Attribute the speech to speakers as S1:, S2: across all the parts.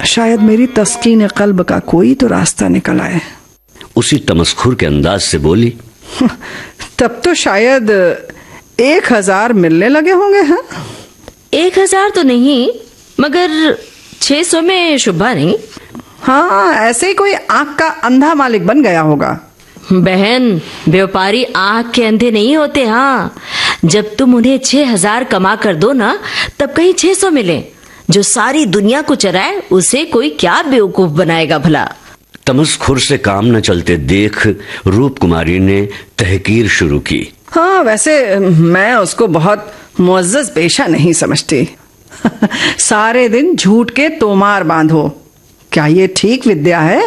S1: शायद मेरी तस्कीन कल्ब का कोई तो रास्ता निकल आए।
S2: उसी तमस्खुर के अंदाज से बोली।
S1: तब तो शायद 1000 मिलने लगे होंगे। हाँ,
S3: 1000 तो नहीं, मगर 600 में शुभा नहीं।
S1: हाँ, ऐसे ही कोई आंख का अंधा मालिक बन गया होगा।
S3: बहन, व्यापारी आंख के अंधे नहीं होते। हाँ, जब तुम उन्हें 6000 कमा कर दो ना, तब कहीं 600 मिले। जो सारी दुनिया को चराए उसे कोई क्या बेवकूफ बनाएगा भला।
S2: तमस्खुर से काम न चलते देख रूप कुमारी ने तहकीर शुरू की।
S1: हाँ, वैसे मैं उसको बहुत मुअज्जज पेशा नहीं समझती। सारे दिन झूठ के तोमार बांधो, क्या ये ठीक विद्या है?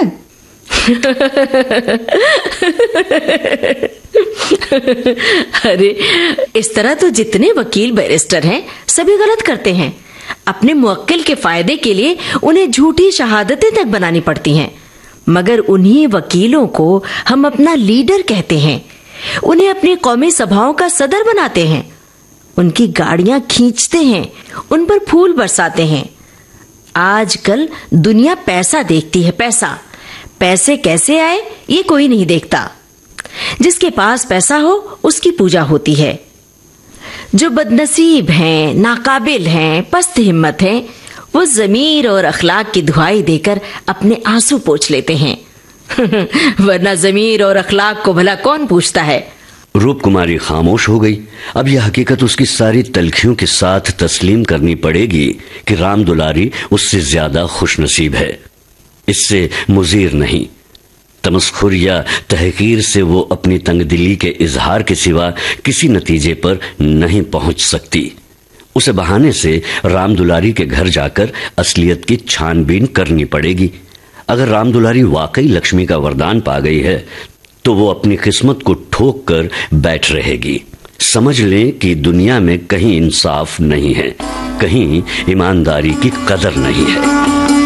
S3: अरे, इस तरह तो जितने वकील बैरिस्टर हैं सभी गलत करते हैं। अपने मुवक्किल के फायदे के लिए उन्हें झूठी शहादतें तक बनानी पड़ती हैं, मगर उन्हीं वकीलों को हम अपना लीडर कहते हैं। उन्हें अपनी कौमी सभाओं का सदर बनाते हैं, उनकी गाड़ियां खींचते हैं, उन पर फूल बरसाते हैं। आजकल दुनिया पैसा देखती है, पैसा। पैसे कैसे आए ये कोई नहीं देखता। जिसके पास पैसा हो उसकी पूजा होती है। जो बदनसीब हैं, नाकाबिल हैं, पस्त हिम्मत हैं, वो ज़मीर और अखलाक की दुहाई देकर अपने आंसू पोंछ लेते हैं। वरना ज़मीर और अखलाक को भला कौन पूछता है?
S2: रूप कुमारी खामोश हो गई। अब यह हकीकत उसकी सारी तलखियों के साथ तस्लीम करनी पड़ेगी कि राम दुलारी उससे ज्यादा खुशनसीब है, इससे मुजीर नहीं। तमस्खुर या तहकीर से वो अपनी तंगदिली के इजहार के सिवा किसी नतीजे पर नहीं पहुंच सकती। उसे बहाने से राम दुलारी के घर जाकर असलियत की छानबीन करनी पड़ेगी। अगर राम दुलारी वाकई लक्ष्मी का वरदान पा गई है तो वो अपनी किस्मत को ठोक कर बैठ रहेगी। समझ लें कि दुनिया में कहीं इंसाफ नहीं है, कहीं ईमानदारी की कदर नहीं है।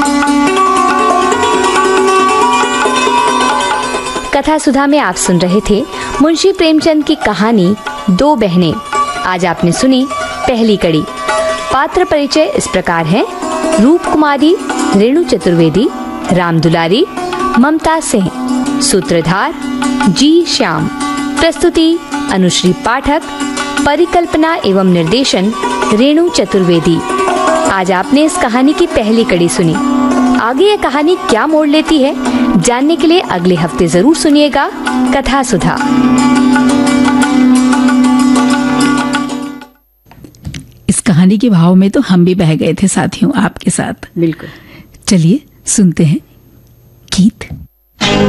S4: कथा सुधा में आप सुन रहे थे मुंशी प्रेमचंद की कहानी दो बहनें। आज आपने सुनी पहली कड़ी। पात्र परिचय इस प्रकार है: रूप कुमारी, रेणु चतुर्वेदी, राम दुलारी, ममता सिंह। सूत्रधार जी श्याम। प्रस्तुति अनुश्री पाठक। परिकल्पना एवं निर्देशन रेणु चतुर्वेदी। आज आपने इस कहानी की पहली कड़ी सुनी। आगे ये कहानी क्या मोड़ लेती है जानने के लिए अगले हफ्ते जरूर सुनिएगा कथा सुधा।
S5: इस कहानी के भाव में तो हम भी बह गए थे साथियों आपके साथ।
S1: बिल्कुल।
S5: चलिए सुनते हैं गीत।